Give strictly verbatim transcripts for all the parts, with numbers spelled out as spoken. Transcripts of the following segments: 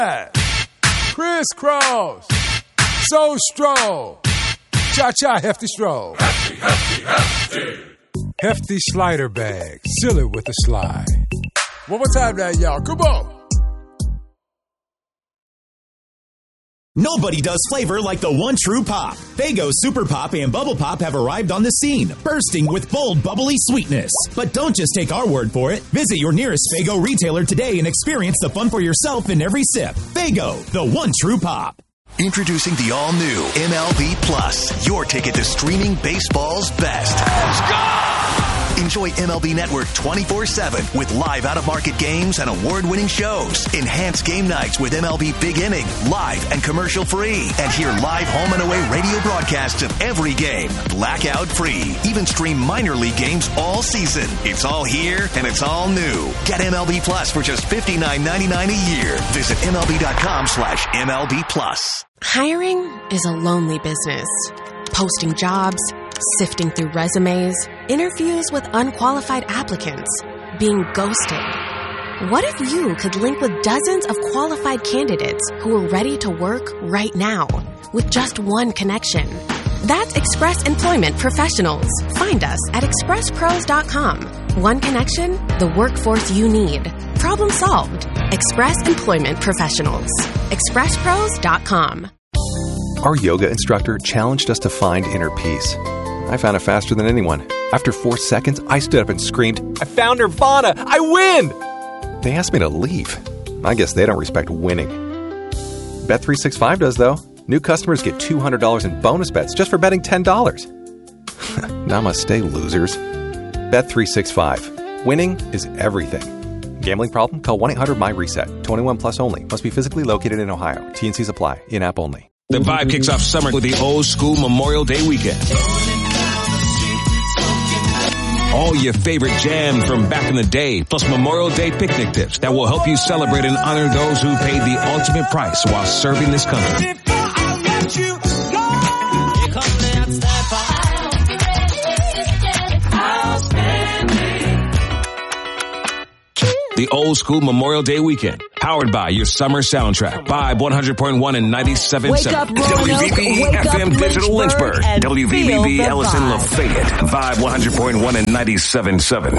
Crisscross, so stroll, cha-cha hefty stroll. Hefty, hefty, hefty. Hefty slider bag, silly with a slide. One more time now, y'all, come on. Nobody does flavor like the one true pop. Faygo Super Pop and Bubble Pop have arrived on the scene, bursting with bold, bubbly sweetness. But don't just take our word for it. Visit your nearest Faygo retailer today and experience the fun for yourself in every sip. Faygo, the one true pop. Introducing the all-new M L B Plus, your ticket to streaming baseball's best. Let's go! Enjoy M L B Network twenty-four seven with live out-of-market games and award-winning shows. Enhanced game nights with M L B Big Inning, live and commercial-free. And hear live home and away radio broadcasts of every game, blackout-free. Even stream minor league games all season. It's all here and it's all new. Get M L B Plus for just fifty-nine ninety-nine a year. Visit MLB.com slash MLB Plus. Hiring is a lonely business. Posting jobs, sifting through resumes, interviews with unqualified applicants, being ghosted. What if you could link with dozens of qualified candidates who are ready to work right now with just one connection? That's Express Employment Professionals. Find us at express pros dot com. One connection, the workforce you need. Problem solved. Express Employment Professionals. express pros dot com. Our yoga instructor challenged us to find inner peace. I found it faster than anyone. After four seconds, I stood up and screamed, "I found Nirvana! I win!" They asked me to leave. I guess they don't respect winning. Bet three sixty-five does, though. New customers get two hundred dollars in bonus bets just for betting ten dollars. Namaste, losers. Bet three sixty-five. Winning is everything. Gambling problem? Call one eight hundred my reset. twenty-one plus only. Must be physically located in Ohio. T N Cs apply. In-app only. The vibe kicks off summer with the old school Memorial Day weekend. All your favorite jams from back in the day, plus Memorial Day picnic tips that will help you celebrate and honor those who paid the ultimate price while serving this country. The old school Memorial Day weekend, powered by your summer soundtrack. Vibe one hundred point one and ninety-seven point seven. W V B F M Digital Lynchburg. W V B B Ellison Lafayette. Vibe one hundred point one and ninety-seven point seven.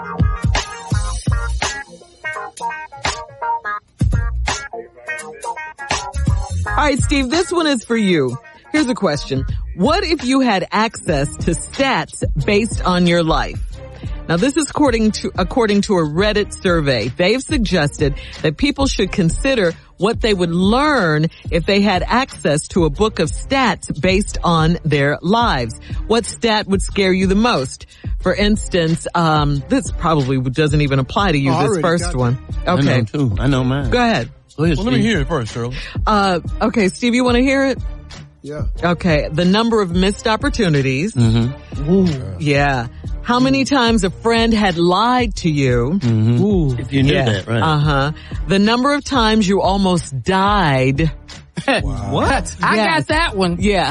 All right, Steve, this one is for you. Here's a question. What if you had access to stats based on your life? Now, this is according to, according to a Reddit survey. They've suggested that people should consider what they would learn if they had access to a book of stats based on their lives. What stat would scare you the most? For instance, um, this probably doesn't even apply to you, oh, this first one. Okay. I know too. I know mine. Go ahead. Go ahead, well, let me hear it first, Shirley. Uh, okay, Steve, you want to hear it? Yeah. Okay. The number of missed opportunities. Mm-hmm. Ooh. Yeah. How many times a friend had lied to you? Mm-hmm. Ooh. If you knew yeah. that, right. Uh-huh. The number of times you almost died. Wow. What? I yes. got that one. Yeah.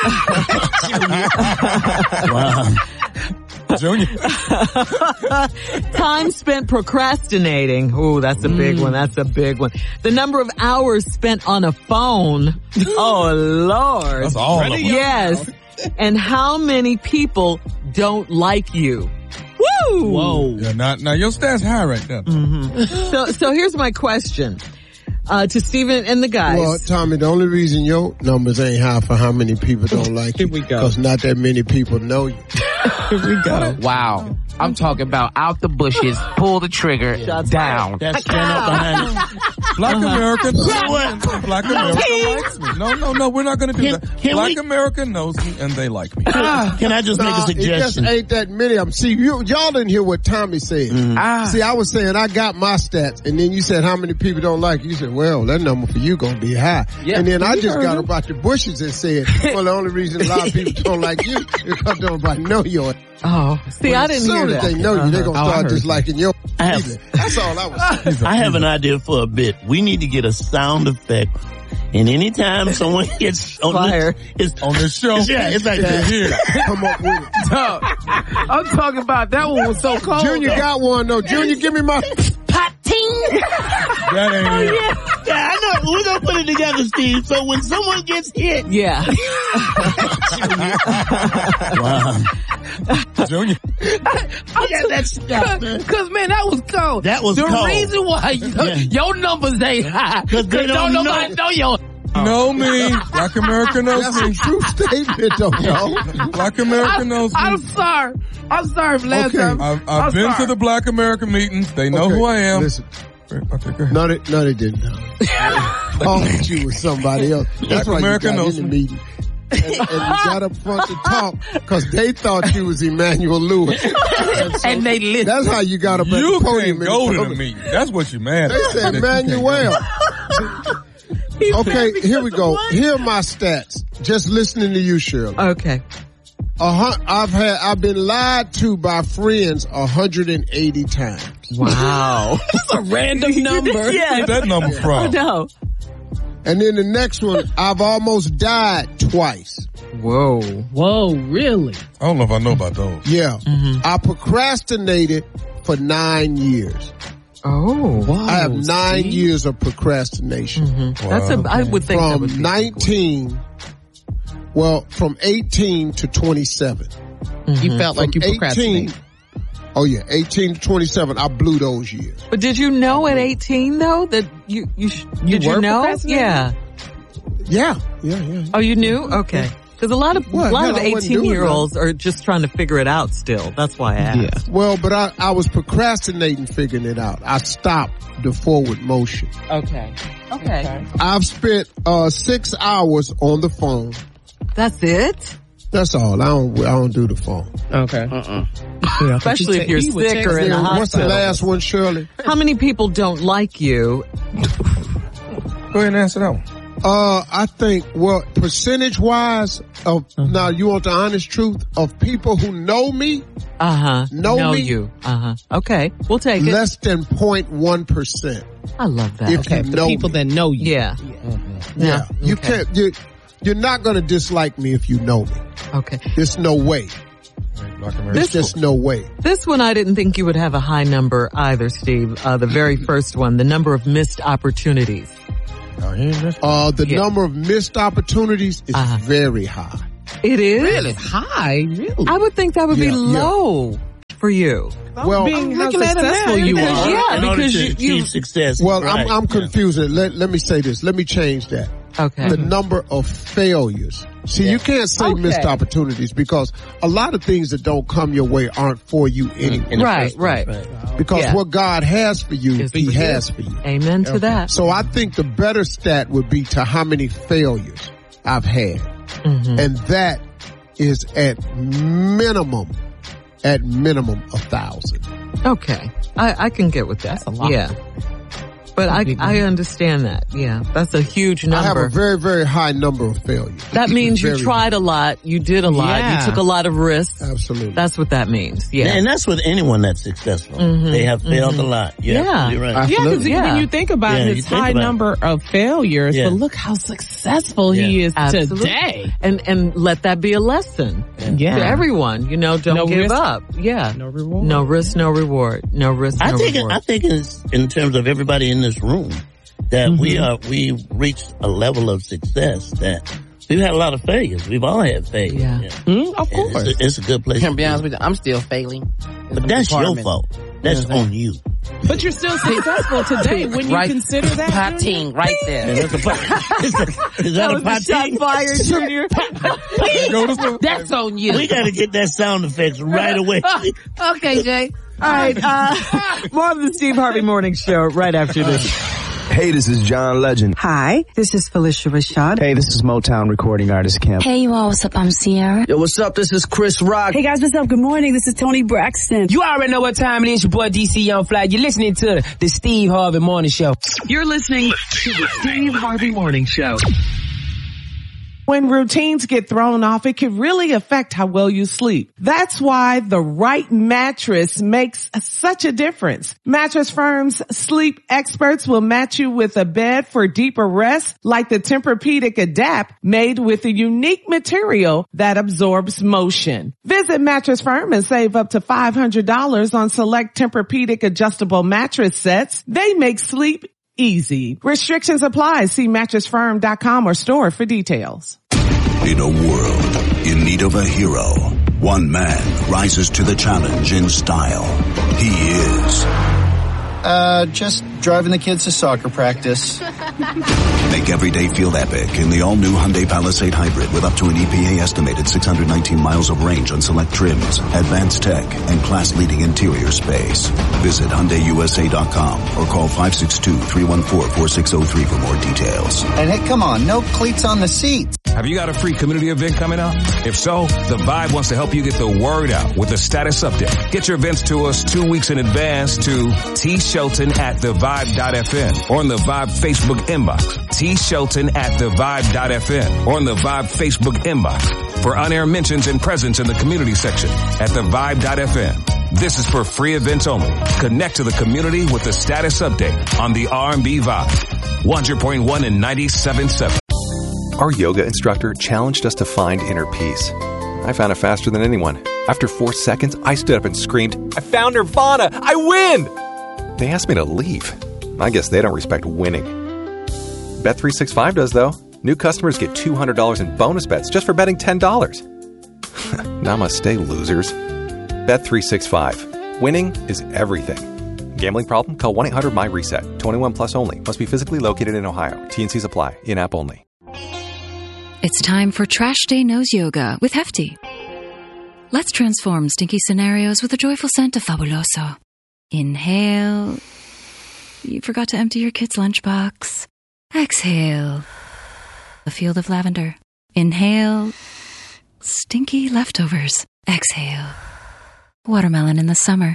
Wow. Junior. Time spent procrastinating. Ooh, that's a big mm. one. That's a big one. The number of hours spent on a phone. Oh, Lord. That's all of them. Yes. And how many people don't like you? Woo! Whoa. Yeah, now, now your stats high right there. Mm-hmm. So, so here's my question. Uh, to Steven and the guys. Well, Tommy, the only reason your numbers ain't high for how many people don't like you. Here we go. Because not that many people know you. Here we go. Wow. I'm talking about out the bushes, pull the trigger, Shots down. That's stand up behind it. Black America knows Black America likes me. No, no, no, we're not going to do Can- that. can Black we- America knows me and they like me. Ah, Can I just make a Nah, it just suggestion? ain't that many of them. See, you, y'all didn't hear what Tommy said. Mm-hmm. Ah. See, I was saying I got my stats, and then you said how many people don't like you. You said, well, that number for you gonna be high. Yeah. And then I You just heard got him. about the bushes and said, well, the only reason a lot of people don't like you is because nobody know your. Oh, see, I didn't as soon hear as that. they know you, they're gonna Oh, I start heard disliking your. I have- That's all I was saying. I have an idea for a bit. We need to get a sound effect. And anytime someone gets on Fire. This, it's On this show. Yeah, it's like Yeah, that. here. Come up with it. Dog, I'm talking about that one was so cold. Junior though. got one though. Junior, give me my. That ain't it. Yeah, I know gotta put it together, Steve. So when someone gets hit. Yeah. Wow. Junior. Yeah, that's Cause, Cause man, that was cold. That was the cold. The reason why you, Yeah. your numbers ain't high. Cause they don't don't nobody know, know your. Know me. Black America knows That's me. a true statement, though, y'all. Black America I, knows me. I'm sorry. I'm sorry for last Okay. time. I've, I've I'm been sorry. to the Black America meetings. They know Okay, who I am. Listen. Okay, go ahead. No, they, no, they didn't. Thought that you was somebody else. That's Black why America you got knows in the me. meeting. And, and you got up front to talk because they thought you was Emmanuel Lewis. And, so And they listened. That's how you got up at You the podium. can't go to the meeting. That's what you mad They at. said That you can't Emmanuel. go. Okay, here we go. Here are my stats. Just listening to you, Shirley. Okay. A hun- I've had, I've been lied to by friends one hundred eighty times. Wow. That's a random number. Where's that number from? No. And then the next one, I've almost died twice. Whoa. Whoa, really? I don't know if I know about those. Yeah. I procrastinated for nine years. Oh. Wow. I have nine see? years of procrastination. Mm-hmm. That's a, I would think that From would be nineteen, well, from eighteen to twenty-seven. Mm-hmm. You felt like you From procrastinated. eighteen, oh yeah, eighteen to twenty-seven, I blew those years. But did you know at eighteen though that you you, sh- You did you were know? procrastinating? Yeah. Yeah, yeah, yeah. Oh, you knew? Okay. Because a lot of Well, a lot hell, of I wasn't eighteen doing year olds are just trying to figure it out still. That's why I asked. Yeah. Well, but I, I was procrastinating figuring it out. I stopped the forward motion. Okay. Okay. I've spent uh six hours on the phone. That's it? That's all. I don't I don't do the phone. Okay. Uh-uh. Yeah, Especially if you're he would sick or text in a them. What's the hospital. last one, Shirley? How many people don't like you? Go ahead and answer that one. Uh, I think, well, percentage wise of, now you want the honest truth of people who know me, Uh-huh. Know know me? you. Uh-huh. Okay. We'll take it. less than zero point one percent. I love that. If Okay, you the know people me. that know you. Yeah. Yeah. You Okay. can't, you, you're not gonna dislike me if you know me. Okay. There's no way. Black America. There's just no way. This one I didn't think you would have a high number either, Steve. Uh, the very first one, the number of missed opportunities. Oh, he ain't missed- Uh, the Yeah. number of missed opportunities is Uh-huh. very high. It is? Really? High? Really? I would think that would Yeah, be yeah. low for you. Well, being how looking at it successful now, you because are. yeah, In order because to you- achieve you- success. well, right. I'm, I'm Yeah. confusing. Let, let me say this. Let me change that. Okay. The number of failures. See, you can't say Okay. missed opportunities because a lot of things that don't come your way aren't for you anyway. In the Right, first place, right. Because Yeah. what God has for you, Is He for you. has for you. Amen to that. So I think the better stat would be to how many failures I've had. Mm-hmm. And that is at minimum, at minimum a thousand. Okay. I, I can get with that. That's a lot. Yeah. But I, I understand that. Yeah. That's a huge I have number. a very, very high number of failures. That means you Very tried a lot, you did a lot, Yeah. you took a lot of risks. Absolutely. That's what that means. Yeah. And that's with anyone that's successful. Mhm, They have failed mhm. a lot. You're Yeah. absolutely right. Yeah, because Absolutely. Yeah. when you think about Yeah, you his think high about it. number of failures, Yeah. but look how successful he Yeah. is Absolutely. today. And and let that be a lesson Yeah. to everyone. You know, don't No give risk, up. Yeah. no reward. No risk, no reward. No risk, I no think, reward. I think it's in terms of everybody in this room that we are, we reached a level of success that we've had a lot of failures. We've all had failures. Yeah. Mm, of And course. It's a, it's a good place Can to be honest be. with you, I'm still failing. But that's your fault. That's on you. But you're still successful today when you Right. consider that. Pot Junior? team right And there. that's a pot- is that, is that, a was pot a shot team? fired, Junior. Go to some- That's on you. We gotta get that sound effects right away. Okay, Jay. All right. Uh, more of the Steve Harvey Morning Show right after this. Hey, this is John Legend. Hi, this is Felicia Rashad. Hey, this is Motown Recording Artist Camp. Hey, you all, what's up? I'm Sierra. Yo, what's up? This is Chris Rock. Hey guys, what's up? Good morning. This is Tony Braxton. You already know what time it is. Your boy D C Young Fly. You're listening to the Steve Harvey Morning Show. You're listening to the Steve Harvey Morning Show. When routines get thrown off, it can really affect how well you sleep. That's why the right mattress makes such a difference. Mattress Firm's sleep experts will match you with a bed for deeper rest, like the Tempur-Pedic Adapt, made with a unique material that absorbs motion. Visit Mattress Firm and save up to five hundred dollars on select Tempur-Pedic adjustable mattress sets. They make sleep easy. Restrictions apply. See mattress firm dot com or store for details. In a world in need of a hero, one man rises to the challenge in style. He is... Uh, just driving the kids to soccer practice. Make every day feel epic in the all-new Hyundai Palisade Hybrid with up to an E P A-estimated six hundred nineteen miles of range on select trims, advanced tech, and class-leading interior space. Visit Hyundai U S A dot com or call five six two, three one four, four six zero three for more details. And hey, come on, no cleats on the seats. Have you got a free community event coming up? If so, The Vibe wants to help you get the word out with a status update. Get your events to us two weeks in advance to T. Shelton at the vibe dot f m or on the Vibe Facebook inbox. T. Shelton at the vibe dot f m or on the Vibe Facebook inbox for on-air mentions and presence in the community section at the vibe dot f m. This is for free events only. Connect to the community with the status update on the R and B Vibe. one hundred point one and ninety-seven point seven. Our yoga instructor challenged us to find inner peace. I found it faster than anyone. After four seconds, I stood up and screamed, I found Nirvana! I win! They asked me to leave. I guess they don't respect winning. Bet three sixty-five does, though. New customers get two hundred dollars in bonus bets just for betting ten dollars. Namaste, losers. Bet three sixty-five. Winning is everything. Gambling problem? Call one eight hundred my reset. twenty-one plus only. Must be physically located in Ohio. T and Cs apply. In-app only. It's time for Trash Day Nose Yoga with Hefty. Let's transform stinky scenarios with a joyful scent of Fabuloso. Inhale. You forgot to empty your kid's lunchbox. Exhale. A field of lavender. Inhale. Stinky leftovers. Exhale. Watermelon in the summer.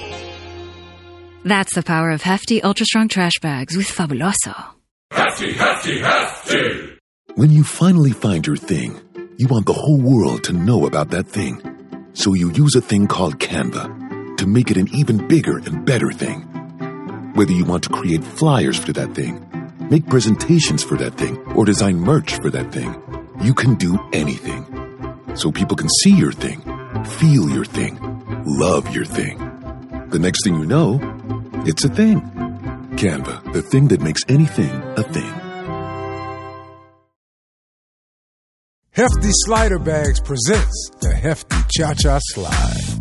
That's the power of Hefty Ultra Strong Trash Bags with Fabuloso. Hefty, hefty, hefty! When you finally find your thing, you want the whole world to know about that thing. So you use a thing called Canva to make it an even bigger and better thing. Whether you want to create flyers for that thing, make presentations for that thing, or design merch for that thing, you can do anything. So people can see your thing, feel your thing, love your thing. The next thing you know, it's a thing. Canva, the thing that makes anything a thing. Hefty Slider Bags presents the Hefty Cha-Cha Slide.